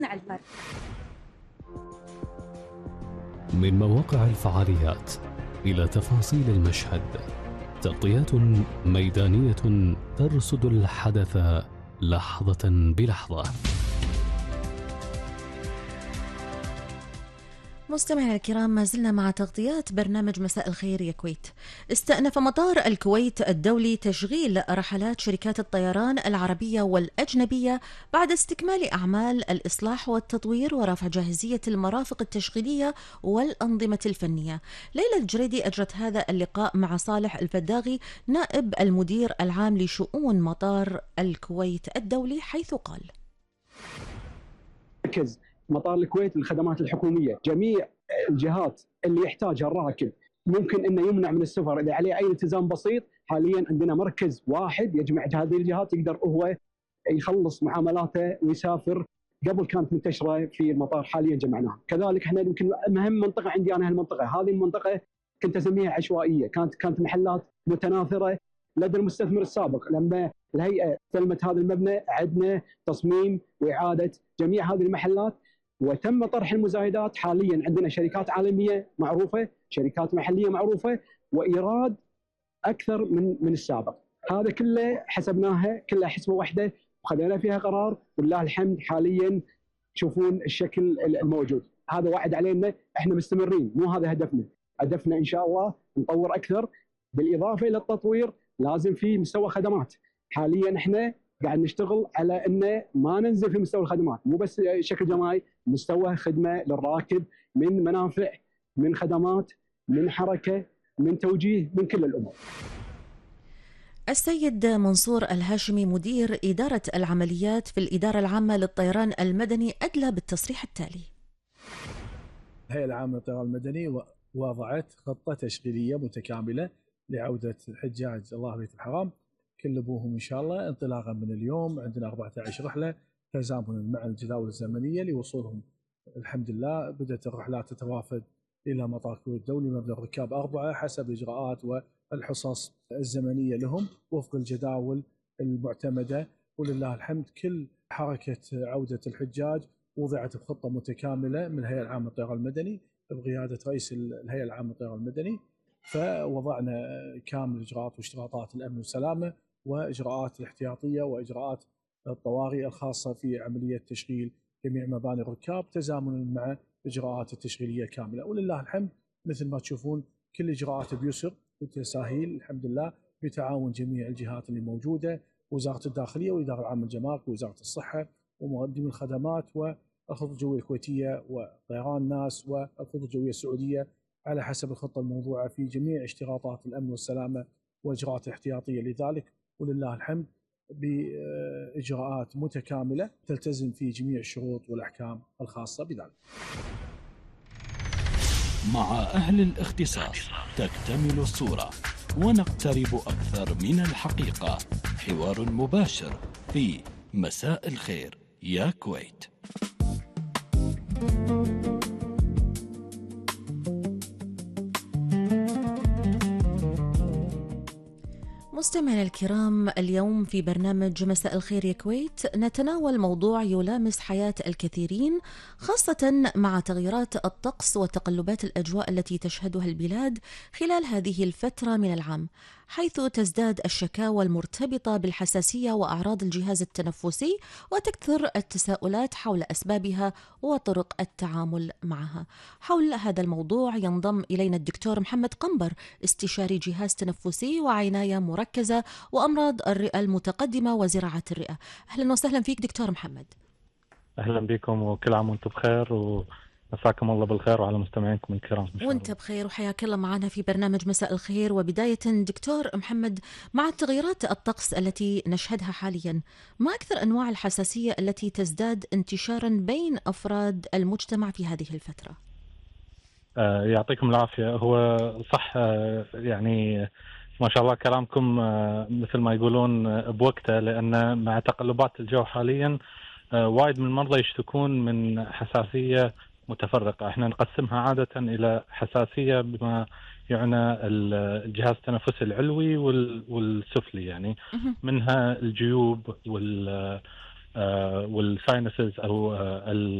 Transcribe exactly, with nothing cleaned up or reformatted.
نصنع الفرق. من مواقع الفعاليات إلى تفاصيل المشهد، تغطيات ميدانية ترصد الحدث لحظة بلحظة. مستمعينا الكرام، ما زلنا مع تغطيات برنامج مساء الخير يا كويت. استأنف مطار الكويت الدولي تشغيل رحلات شركات الطيران العربية والأجنبية بعد استكمال أعمال الإصلاح والتطوير ورفع جاهزية المرافق التشغيلية والأنظمة الفنية. ليلى الجريدي أجرت هذا اللقاء مع صالح الفداغي نائب المدير العام لشؤون مطار الكويت الدولي، حيث قال: مطار الكويت للخدمات الحكومية، جميع الجهات اللي يحتاجها الراكب ممكن انه يمنع من السفر اذا عليه اي التزام بسيط. حاليا عندنا مركز واحد يجمع هذه الجهات، يقدر هو يخلص معاملاته ويسافر. قبل كانت منتشره في المطار، حاليا جمعناها. كذلك احنا يمكن اهم منطقه عندي انا هالمنطقه، هذه المنطقه كنت اسميها عشوائيه، كانت كانت محلات متناثره لدى المستثمر السابق. لما الهيئه استلمت هذا المبنى عدنا تصميم واعاده جميع هذه المحلات وتم طرح المزايدات. حاليا عندنا شركات عالميه معروفه، شركات محليه معروفه، وايراد اكثر من من السابق. هذا كله حسبناها كلها حسبه واحده وخذينا فيها قرار، ولله الحمد حاليا تشوفون الشكل الموجود. هذا وعد علينا، احنا مستمرين، مو هذا هدفنا. هدفنا ان شاء الله نطور اكثر، بالاضافه الى التطوير لازم في مستوى خدمات. حاليا احنا قاعد نشتغل على انه ما ننزل في مستوى الخدمات، مو بس شكل جماعي، مستوى خدمه للراكب من منافع، من خدمات، من حركه، من توجيه، من كل الامور. السيد منصور الهاشمي مدير إدارة العمليات في الإدارة العامة للطيران المدني أدلى بالتصريح التالي: الهيئة العامة للطيران المدني وضعت خطة تشغيلية متكاملة لعودة الحجاج الله بيت الحرام كل ابوهم ان شاء الله. انطلاقا من اليوم عندنا أربعة عشر رحله تزامنا مع الجداول الزمنيه لوصولهم. الحمد لله بدات الرحلات تتوافد الى مطار الكويت الدولي، مبلغ ركاب اربعه حسب الاجراءات والحصص الزمنيه لهم وفق الجداول المعتمده. ولله الحمد كل حركه عوده الحجاج وضعت بخطه متكامله من الهيئه العامه للطيران المدني بقياده رئيس الهيئه العامه للطيران المدني. فوضعنا كامل اجراءات واشتراطات الامن والسلامه واجراءات الاحتياطيه واجراءات الطوارئ الخاصه في عمليه تشغيل جميع مباني الركاب تزامنا مع الاجراءات التشغيليه كامله. ولله الحمد مثل ما تشوفون كل اجراءات بيسر وتساهيل الحمد لله بتعاون جميع الجهات اللي موجوده، وزاره الداخليه والاداره العامه للجمارك ووزاره الصحه ومقدمي الخدمات والخطوط الجويه الكويتيه وطيران ناس والخطوط الجويه السعوديه على حسب الخطه الموضوعه في جميع اشتراطات الامن والسلامه واجراءات الاحتياطيه لذلك. ولله الحمد بإجراءات متكاملة تلتزم في جميع الشروط والأحكام الخاصة بذلك. مع أهل الاختصاص تكتمل الصورة ونقترب أكثر من الحقيقة. حوار مباشر في مساء الخير يا كويت. مستمعينا الكرام، اليوم في برنامج مساء الخير يا كويت نتناول موضوع يلامس حياة الكثيرين، خاصة مع تغيرات الطقس وتقلبات الأجواء التي تشهدها البلاد خلال هذه الفترة من العام، حيث تزداد الشكاوى المرتبطة بالحساسية وأعراض الجهاز التنفسي وتكثر التساؤلات حول أسبابها وطرق التعامل معها. حول هذا الموضوع ينضم إلينا الدكتور محمد قنبر، استشاري جهاز تنفسي وعناية مركزة وأمراض الرئة المتقدمة وزراعة الرئة. أهلا وسهلا فيك دكتور محمد. أهلا بكم وكل عام وانتم بخير، ومساكم الله بالخير وعلى مستمعينكم الكرام. وانت بخير وحياك الله معنا في برنامج مساء الخير. وبداية دكتور محمد، مع تغيرات الطقس التي نشهدها حاليا، ما أكثر أنواع الحساسية التي تزداد انتشارا بين أفراد المجتمع في هذه الفترة؟ آه يعطيكم العافية. هو صح، آه يعني ما شاء الله كلامكم آه مثل ما يقولون آه بوقته، لأن مع تقلبات الجو حاليا آه وايد من المرضى يشتكون من حساسية متفرقة. احنا نقسمها عادة إلى حساسية بما يعني الجهاز التنفسي العلوي والسفلي، يعني منها الجيوب والساينسز او